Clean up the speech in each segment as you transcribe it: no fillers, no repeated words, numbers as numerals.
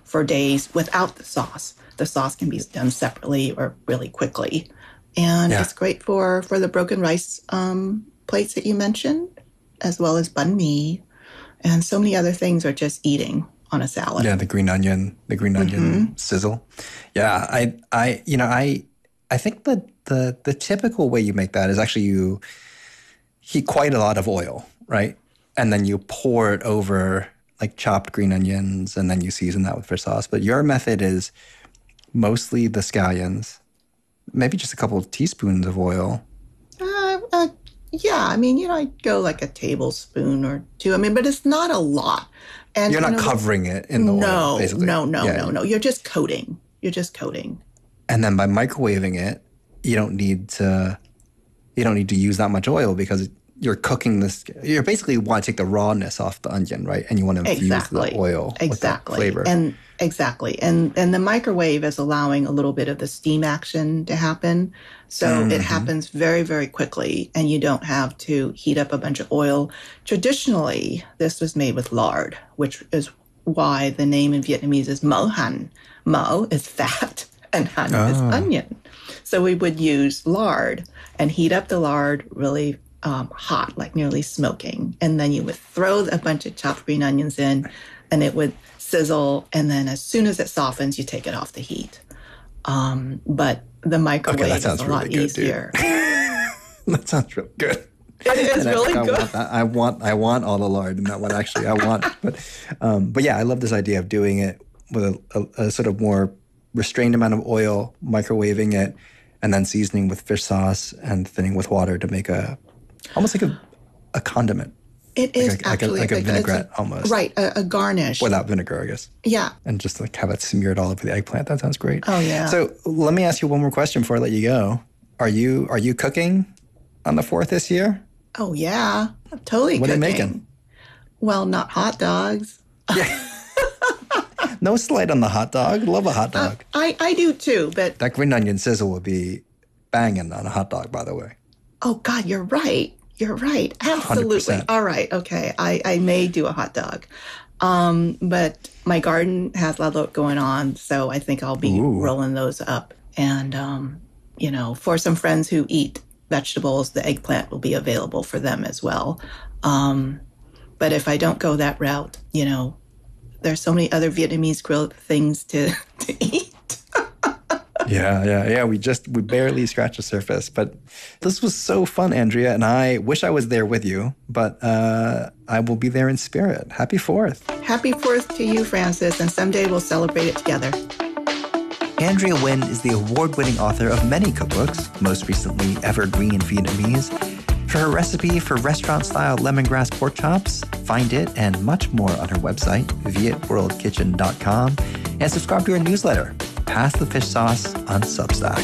for days without the sauce. The sauce can be done separately or really quickly. And it's great for the broken rice plates that you mentioned, as well as banh mi. And so many other things are just eating on a salad. Yeah, the green onion sizzle. Yeah, I think that the typical way you make that is actually you heat quite a lot of oil, right? And then you pour it over like chopped green onions, and then you season that with fish sauce. But your method is mostly the scallions, maybe just a couple of teaspoons of oil. Yeah, I mean, I go like a tablespoon or two. I mean, but it's not a lot. And you're not covering it in the oil, basically. No. You're just coating. And then by microwaving it, you don't need to use that much oil because you're cooking this. You basically want to take the rawness off the onion, right? And you want to infuse the oil with that flavor. Exactly. And the microwave is allowing a little bit of the steam action to happen. So it happens very, very quickly, and you don't have to heat up a bunch of oil. Traditionally, this was made with lard, which is why the name in Vietnamese is mo han. Mo is fat and han is onion. So we would use lard and heat up the lard really hot, like nearly smoking. And then you would throw a bunch of chopped green onions in, and it would sizzle. And then as soon as it softens, you take it off the heat. But the microwave is a lot easier. That sounds real good. It is really good. I want all the lard in that one. Actually, but yeah, I love this idea of doing it with a sort of more restrained amount of oil, microwaving it, and then seasoning with fish sauce and thinning with water to make almost like a condiment. It is actually like a vinaigrette almost. Right, a garnish. Without vinegar, I guess. Yeah. And just like have it smeared all over the eggplant. That sounds great. Oh, yeah. So let me ask you one more question before I let you go. Are you cooking on the 4th this year? Oh, yeah. I'm totally what cooking. What are you making? Well, not hot dogs. Yeah. No slight on the hot dog. Love a hot dog. I do too, but... That green onion sizzle would be banging on a hot dog, by the way. Oh, God, you're right. Absolutely. 100%. All right. Okay. I may do a hot dog. But my garden has a lot going on, so I think I'll be rolling those up. And, for some friends who eat vegetables, the eggplant will be available for them as well. But if I don't go that route, there's so many other Vietnamese grilled things to eat. Yeah. We barely scratched the surface, but this was so fun, Andrea, and I wish I was there with you, but I will be there in spirit. Happy 4th. Happy 4th to you, Francis, and someday we'll celebrate it together. Andrea Nguyen is the award-winning author of many cookbooks, most recently Evergreen Vietnamese. For her recipe for restaurant-style lemongrass pork chops, find it and much more on her website, vietworldkitchen.com, and subscribe to her newsletter, Pass the Fish Sauce, on Substack.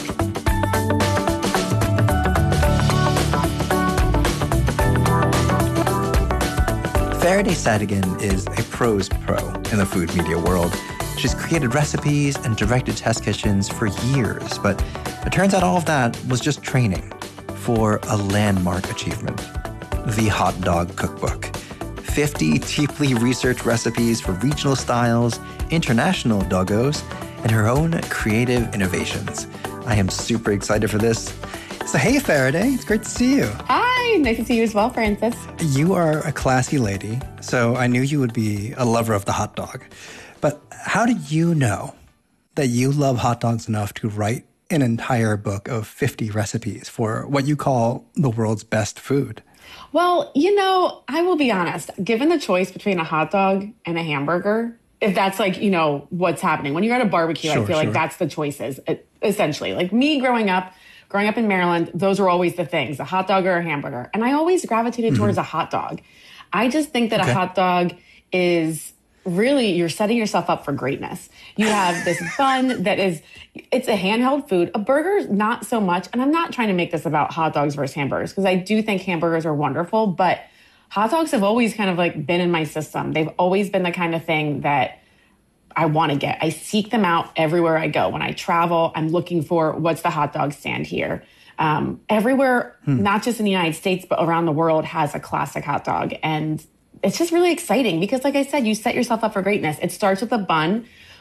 Faraday Sadigan is a prose pro in the food media world. She's created recipes and directed test kitchens for years, but it turns out all of that was just training for a landmark achievement, the Hot Dog Cookbook. 50 deeply researched recipes for regional styles, international doggos, and her own creative innovations. I am super excited for this. So hey, Faraday, it's great to see you. Hi, nice to see you as well, Francis. You are a classy lady, so I knew you would be a lover of the hot dog. But how did you know that you love hot dogs enough to write an entire book of 50 recipes for what you call the world's best food? Well, I will be honest. Given the choice between a hot dog and a hamburger, if that's like, what's happening. When you're at a barbecue, I feel like that's the choices, essentially. Like me growing up in Maryland, those were always the things, a hot dog or a hamburger. And I always gravitated towards a hot dog. I just think that a hot dog is really, you're setting yourself up for greatness. You have this bun that it's a handheld food. A burger, not so much. And I'm not trying to make this about hot dogs versus hamburgers, because I do think hamburgers are wonderful, but hot dogs have always kind of like been in my system. They've always been the kind of thing that I want to get. I seek them out everywhere I go. When I travel, I'm looking for what's the hot dog stand here. Everywhere, not just in the United States, but around the world has a classic hot dog. And it's just really exciting because, like I said, you set yourself up for greatness. It starts with a bun.